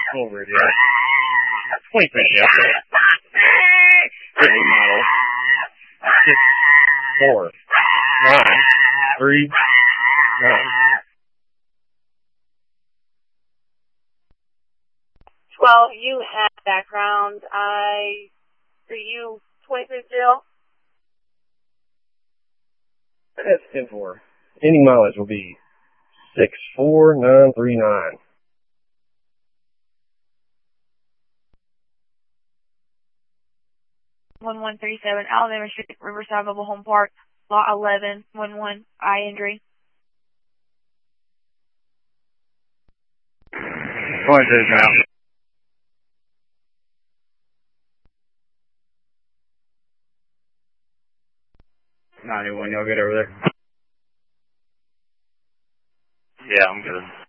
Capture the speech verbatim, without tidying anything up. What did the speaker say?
over it, yeah. twenty-three, yeah. Brittany model. Six, four, nine, three, nine. Well, you have background. I, are you twenty-three still? That's ten four. Ending mileage will be six four nine three nine. one one three seven, Alabama Street, Riverside Mobile Home Park, Lot eleven, one one, eye injury. twenty-two now. ninety-one, y'all good over there? Yeah, I'm good.